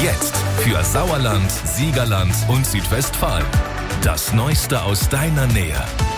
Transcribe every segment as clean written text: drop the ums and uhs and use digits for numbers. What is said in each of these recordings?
Jetzt für Sauerland, Siegerland und Südwestfalen. Das Neueste aus deiner Nähe.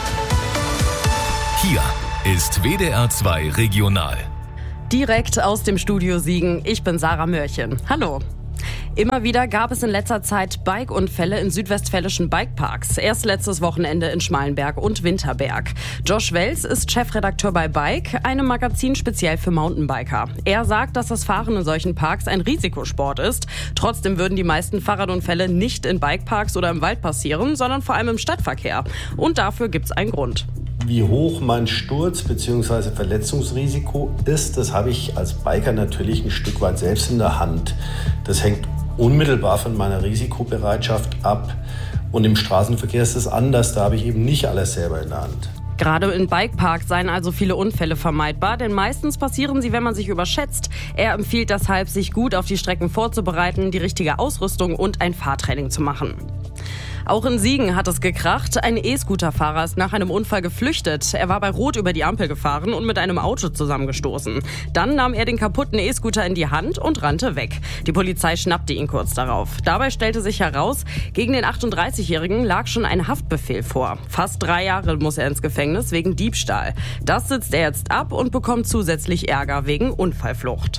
Hier ist WDR 2 Regional. Direkt aus dem Studio Siegen. Ich bin Sarah Mörchen. Hallo. Immer wieder gab es in letzter Zeit Bike-Unfälle in südwestfälischen Bikeparks. Erst letztes Wochenende in Schmalenberg und Winterberg. Josh Wels ist Chefredakteur bei Bike, einem Magazin speziell für Mountainbiker. Er sagt, dass das Fahren in solchen Parks ein Risikosport ist. Trotzdem würden die meisten Fahrradunfälle nicht in Bikeparks oder im Wald passieren, sondern vor allem im Stadtverkehr. Und dafür gibt's einen Grund. Wie hoch mein Sturz- bzw. Verletzungsrisiko ist, das habe ich als Biker natürlich ein Stück weit selbst in der Hand. Das hängt unmittelbar von meiner Risikobereitschaft ab. Und im Straßenverkehr ist es anders, da habe ich eben nicht alles selber in der Hand. Gerade in Bikeparks seien also viele Unfälle vermeidbar, denn meistens passieren sie, wenn man sich überschätzt. Er empfiehlt deshalb, sich gut auf die Strecken vorzubereiten, die richtige Ausrüstung und ein Fahrtraining zu machen. Auch in Siegen hat es gekracht. Ein E-Scooter-Fahrer ist nach einem Unfall geflüchtet. Er war bei Rot über die Ampel gefahren und mit einem Auto zusammengestoßen. Dann nahm er den kaputten E-Scooter in die Hand und rannte weg. Die Polizei schnappte ihn kurz darauf. Dabei stellte sich heraus, gegen den 38-Jährigen lag schon ein Haftbefehl vor. Fast 3 Jahre muss er ins Gefängnis wegen Diebstahl. Das sitzt er jetzt ab und bekommt zusätzlich Ärger wegen Unfallflucht.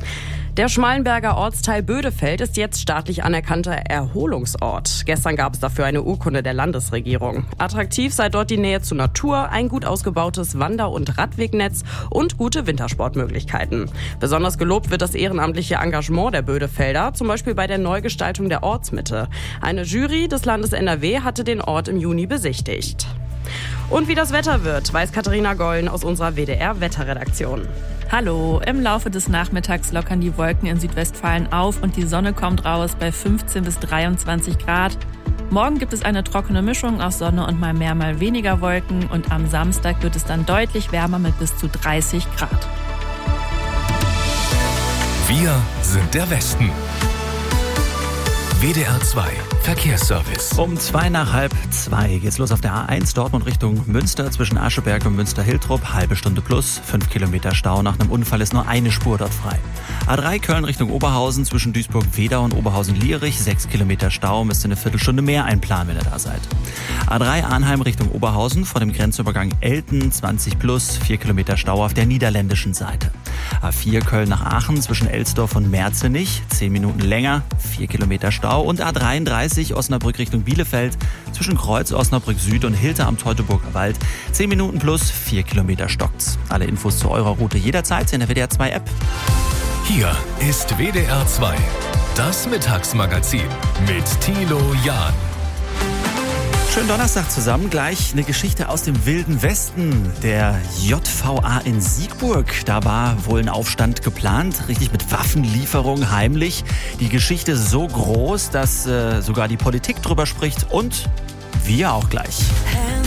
Der Schmalenberger Ortsteil Bödefeld ist jetzt staatlich anerkannter Erholungsort. Gestern gab es dafür eine Urkunde der Landesregierung. Attraktiv sei dort die Nähe zur Natur, ein gut ausgebautes Wander- und Radwegnetz und gute Wintersportmöglichkeiten. Besonders gelobt wird das ehrenamtliche Engagement der Bödefelder, zum Beispiel bei der Neugestaltung der Ortsmitte. Eine Jury des Landes NRW hatte den Ort im Juni besichtigt. Und wie das Wetter wird, weiß Katharina Gollen aus unserer WDR-Wetterredaktion. Hallo, im Laufe des Nachmittags lockern die Wolken in Südwestfalen auf und die Sonne kommt raus bei 15 bis 23 Grad. Morgen gibt es eine trockene Mischung aus Sonne und mal mehr, mal weniger Wolken und am Samstag wird es dann deutlich wärmer mit bis zu 30 Grad. Wir sind der Westen. WDR 2 Verkehrsservice. Um 2:30 geht's los auf der A1 Dortmund Richtung Münster zwischen Ascheberg und Münster-Hiltrup. Halbe Stunde plus, 5 Kilometer Stau. Nach einem Unfall ist nur eine Spur dort frei. A3 Köln Richtung Oberhausen zwischen Duisburg-Wedau und Oberhausen-Lierich. 6 Kilometer Stau, müsst ihr eine Viertelstunde mehr einplanen, wenn ihr da seid. A3 Arnheim Richtung Oberhausen vor dem Grenzübergang Elten. 20 plus, 4 Kilometer Stau auf der niederländischen Seite. A4 Köln nach Aachen zwischen Elsdorf und Merzenich. 10 Minuten länger, 4 Kilometer Stau. Und A33 Osnabrück Richtung Bielefeld zwischen Kreuz Osnabrück Süd und Hilter am Teutoburger Wald. 10 Minuten plus, 4 Kilometer stockt's. Alle Infos zu eurer Route jederzeit in der WDR 2 App. Hier ist WDR 2, das Mittagsmagazin mit Thilo Jahn. Schönen Donnerstag zusammen. Gleich eine Geschichte aus dem Wilden Westen. Der JVA in Siegburg. Da war wohl ein Aufstand geplant. Richtig mit Waffenlieferung, heimlich. Die Geschichte so groß, dass sogar die Politik drüber spricht. Und wir auch gleich.